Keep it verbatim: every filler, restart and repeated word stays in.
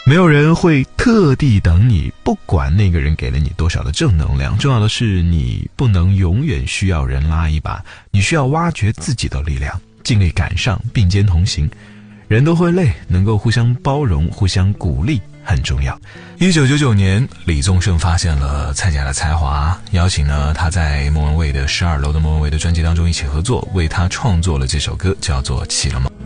没有人会特地等你，不管那个人给了你多少的正能量，重要的是你不能永远需要人拉一把，你需要挖掘自己的力量，尽力赶上，并肩同行。人都会累，能够互相包容，互相鼓励很重要。一九九九年，李宗盛发现了蔡健雅的才华，邀请呢他在莫文蔚的十二楼的莫文蔚的专辑当中一起合作，为他创作了这首歌，叫做《起了梦》。